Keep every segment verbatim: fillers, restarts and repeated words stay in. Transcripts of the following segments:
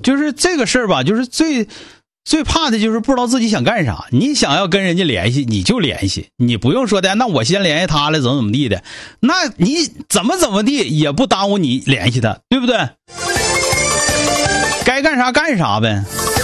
就是这个事儿吧，就是最最怕的就是不知道自己想干啥。你想要跟人家联系，你就联系，你不用说的那我先联系他了怎么怎么地的，那你怎么怎么地也不耽误你联系他，对不对？该干啥干啥呗。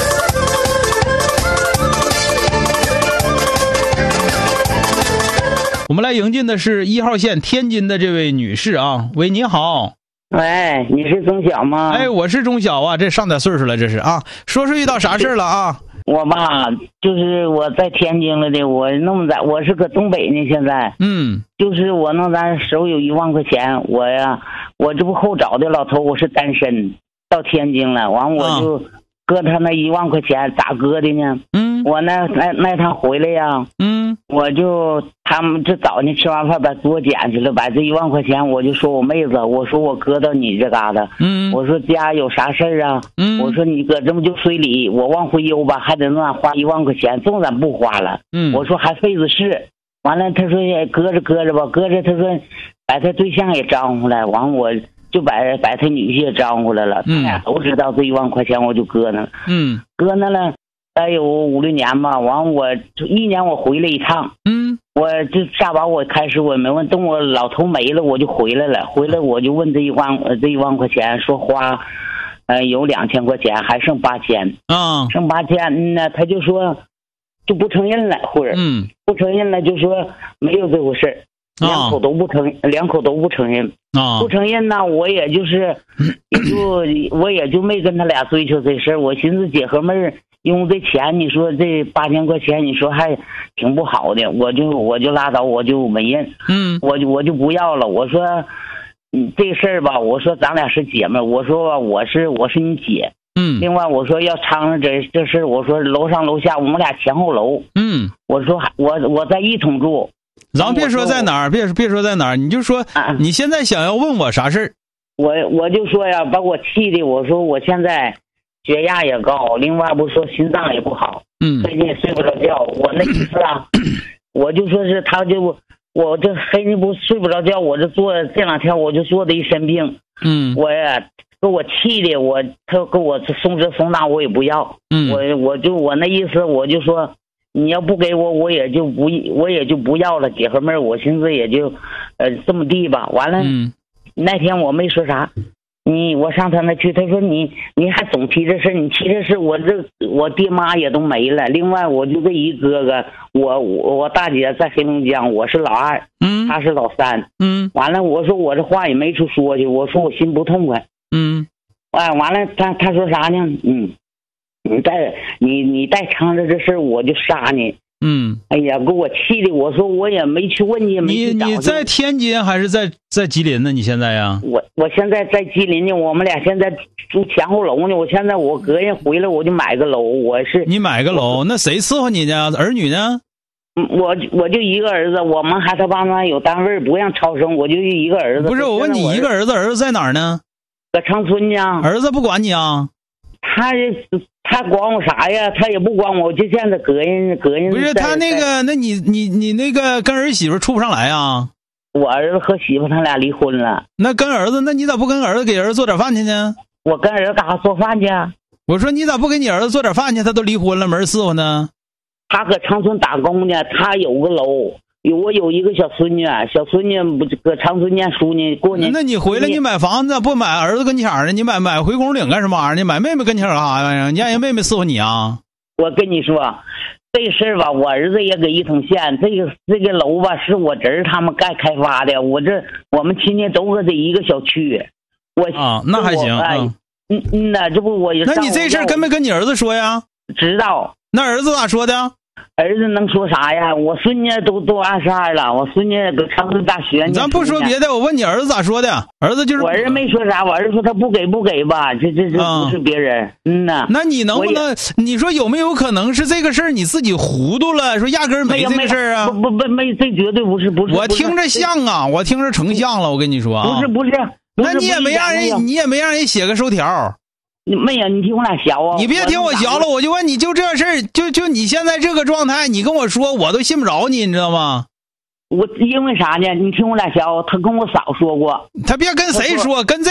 我们来迎进的是一号线天津的这位女士啊，喂，你好。 喂，你是钟晓吗？ 哎，我是钟晓啊，这上点岁数了，这是啊。说说遇到啥事了啊？ 我吧，就是我在天津了的，我那么在，我是搁东北呢，现在。 嗯。 就是我那咱手有一万块钱，我呀，我这不后找的老头，我是单身，到天津了，完我就搁他那一万块钱，咋搁的呢？嗯。我那那那趟回来呀，嗯，我就他们这早上吃完饭把给我捡去了，把这一万块钱，我就说我妹子，我说我搁到你这嘎达，嗯，我说家有啥事儿啊？嗯，我说你搁这么就随礼，我往回邮吧，还得那花一万块钱，纵然不花了，嗯，我说还费子事。完了，他说也搁着搁着吧，搁着，他说把他对象也招呼来，完我就把把他女婿也招呼来了，他俩都知道这一万块钱我就搁那了，嗯，搁那了。大有五六年吧，完我一年我回来一趟，嗯，我就下把我开始我没问，等我老头没了我就回来了，回来我就问这一万这一万块钱，说花，呃有两千块钱，还剩八千，啊，剩八千，嗯呢，他就说就不承认了，或者嗯不承认了，就说没有这回事，两口都不承，两口都不承认，啊，不承认呢，我也就是，也就我也就没跟他俩追求这事儿，我寻思姐和妹儿。用这钱，你说这八千块钱，你说还挺不好的，我就我就拉倒，我就没认，嗯，我就我就不要了。我说，嗯，这事儿吧，我说咱俩是姐妹，我说吧，我是我是你姐，嗯，另外我说要掺和这这事儿，我说楼上楼下我们俩前后楼，嗯，我说我我在一同住， 咱别说在哪儿，别别说在哪儿，你就说、啊、你现在想要问我啥事儿， 我我就说呀，把我气的，我说我现在。血压也高，另外不说心脏也不好，嗯，最近也睡不着觉。我那意思啊，我就说是他就我这黑人不睡不着觉，我这做这两天我就做的一身病，嗯，我呀给我气的，我他给我送这送那我也不要，嗯，我我就我那意思我就说你要不给我我也就不我也就不要了，姐和妹儿，我寻思也就呃这么地吧。完了，嗯，那天我没说啥。你我上他那去，他说你你还总提这事，你提这事，我这我爹妈也都没了。另外我就这一哥哥，我我我大姐在黑龙江，我是老二，嗯，他是老三，嗯，完了我说我这话也没处说去，我说我心不痛快，嗯，哎，完了他他说啥呢？嗯，你再你你再藏着这事我就杀你。嗯，哎呀，给我气的！我说我也没去问去，没去找去。 你你在天津还是在在吉林呢？你现在呀？ 我我现在在吉林呢，我们俩现在住前后楼呢。我现在我隔夜回来我就买个楼，我是你买个楼，那谁伺候你呢？儿女呢？ 我我就一个儿子，我们还他爸妈有单位不让超生，我就一个儿子。 不是我问你一个儿子，儿子在哪儿呢？ 搁长春呢。 儿子不管你啊？ 他他管我啥呀？他也不管我，就现在隔人隔人。 不是他那个，那你你你那个跟儿媳妇处不上来啊？ 我儿子和媳妇他俩离婚了。 那跟儿子，那你咋不跟儿子给儿子做点饭去呢？ 我跟儿子干啥做饭去？ 我说你咋不给你儿子做点饭去？他都离婚了，没人伺候呢。 他搁长春打工呢，他有个楼。有我有一个小孙女，小孙女不搁长春念书呢，过年。 那你回来你买房子不买儿子跟前儿呢？你买买回宫岭干什么玩意儿？你买妹妹跟前儿干啥玩意儿？你让人妹妹伺候你啊？ 我跟你说，这事儿吧，我儿子也搁一统县，这个这个楼吧是我侄儿他们盖开发的，我这我们亲戚都搁这一个小区。我啊，那还行。 嗯嗯嗯呐，这不我也。 那你这事儿跟没跟你儿子说呀？ 知道。 那儿子咋说的？ 儿子能说啥呀？我孙女都都二十二了，我孙女搁长春大学。 咱不说别的，我问你儿子咋说的？儿子就是我儿子没说啥，我儿子说他不给不给吧，这这这不是别人。嗯呐， 那你能不能？你说有没有可能是这个事儿你自己糊涂了？说压根儿没这个事儿啊？ 不不不没，这绝对不是不是。 我听着像啊，我听着成像了，我跟你说啊。 不是不是， 那你也没让人，你也没让人写个收条。 你妹呀，你听我俩学啊！ 你别听我学了，我就问你就这事儿，就就你现在这个状态，你跟我说，我都信不着你，你知道吗？ 我因为啥呢？你听我俩学，他跟我嫂说过， 他别跟谁说，跟这。